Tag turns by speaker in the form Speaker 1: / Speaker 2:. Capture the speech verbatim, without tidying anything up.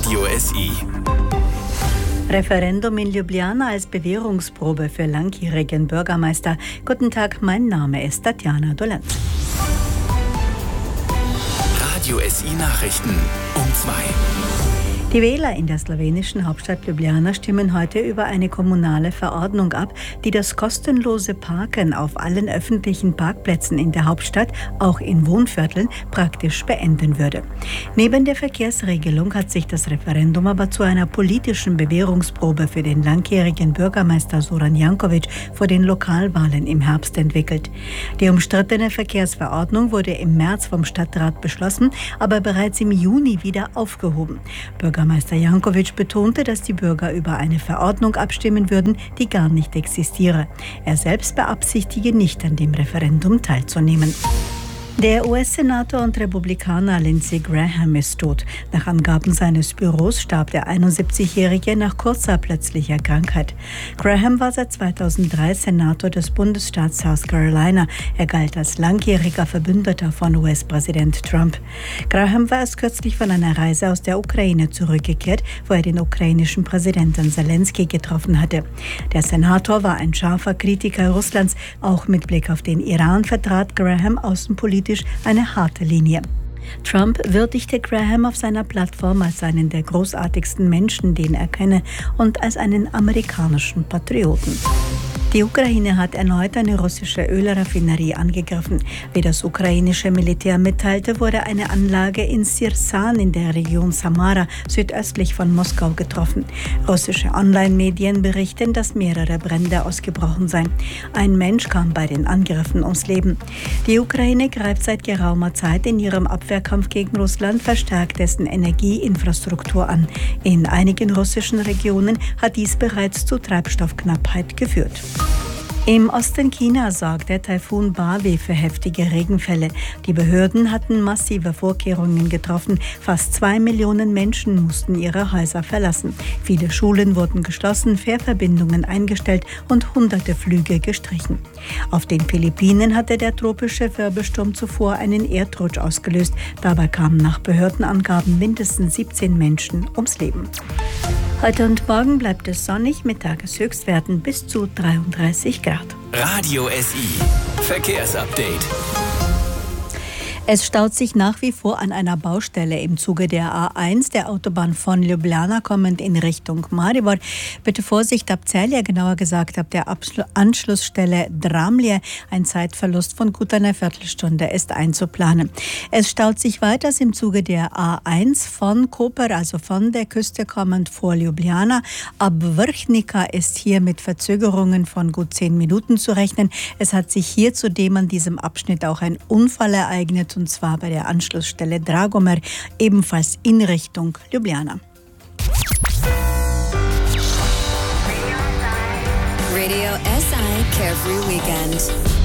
Speaker 1: Radio S I.
Speaker 2: Referendum in Ljubljana als Bewährungsprobe für langjährigen Bürgermeister. Guten Tag, mein Name ist Tatjana Dolenz.
Speaker 1: Radio S I Nachrichten um zwei.
Speaker 2: Die Wähler in der slowenischen Hauptstadt Ljubljana stimmen heute über eine kommunale Verordnung ab, die das kostenlose Parken auf allen öffentlichen Parkplätzen in der Hauptstadt, auch in Wohnvierteln, praktisch beenden würde. Neben der Verkehrsregelung hat sich das Referendum aber zu einer politischen Bewährungsprobe für den langjährigen Bürgermeister Zoran Janković vor den Lokalwahlen im Herbst entwickelt. Die umstrittene Verkehrsverordnung wurde im März vom Stadtrat beschlossen, aber bereits im Juni wieder aufgehoben. Bürgermeister Janković betonte, dass die Bürger über eine Verordnung abstimmen würden, die gar nicht existiere. Er selbst beabsichtige nicht, an dem Referendum teilzunehmen. Der U S-Senator und Republikaner Lindsey Graham ist tot. Nach Angaben seines Büros starb der einundsiebzigjährige nach kurzer plötzlicher Krankheit. Graham war seit zweitausenddrei Senator des Bundesstaats South Carolina. Er galt als langjähriger Verbündeter von U S-Präsident Trump. Graham war erst kürzlich von einer Reise aus der Ukraine zurückgekehrt, wo er den ukrainischen Präsidenten Zelensky getroffen hatte. Der Senator war ein scharfer Kritiker Russlands. Auch mit Blick auf den Iran vertrat Graham außenpolitisch eine harte Linie. Trump würdigte Graham auf seiner Plattform als einen der großartigsten Menschen, den er kenne, und als einen amerikanischen Patrioten. Die Ukraine hat erneut eine russische Ölraffinerie angegriffen. Wie das ukrainische Militär mitteilte, wurde eine Anlage in Sirsan in der Region Samara südöstlich von Moskau getroffen. Russische Online-Medien berichten, dass mehrere Brände ausgebrochen seien. Ein Mensch kam bei den Angriffen ums Leben. Die Ukraine greift seit geraumer Zeit in ihrem Abwehrkampf gegen Russland verstärkt dessen Energieinfrastruktur an. In einigen russischen Regionen hat dies bereits zu Treibstoffknappheit geführt. Im Osten Chinas sorgt der Taifun Bavi für heftige Regenfälle. Die Behörden hatten massive Vorkehrungen getroffen. Fast zwei Millionen Menschen mussten ihre Häuser verlassen. Viele Schulen wurden geschlossen, Fährverbindungen eingestellt und hunderte Flüge gestrichen. Auf den Philippinen hatte der tropische Wirbelsturm zuvor einen Erdrutsch ausgelöst. Dabei kamen nach Behördenangaben mindestens siebzehn Menschen ums Leben. Heute und morgen bleibt es sonnig mit Tageshöchstwerten bis zu dreiunddreißig Grad.
Speaker 1: Radio S I Verkehrsupdate.
Speaker 2: Es staut sich nach wie vor an einer Baustelle im Zuge der A eins, der Autobahn von Ljubljana kommend in Richtung Maribor. Bitte Vorsicht ab Celje, genauer gesagt ab der Abschlu- Anschlussstelle Dramlje. Ein Zeitverlust von gut einer Viertelstunde ist einzuplanen. Es staut sich weiters im Zuge der A eins von Koper, also von der Küste kommend vor Ljubljana. Ab Vrhnika ist hier mit Verzögerungen von gut zehn Minuten zu rechnen. Es hat sich hier zudem an diesem Abschnitt auch ein Unfall ereignet, und zwar bei der Anschlussstelle Dragomer, ebenfalls in Richtung Ljubljana.
Speaker 3: Radio S I Carefree Weekend.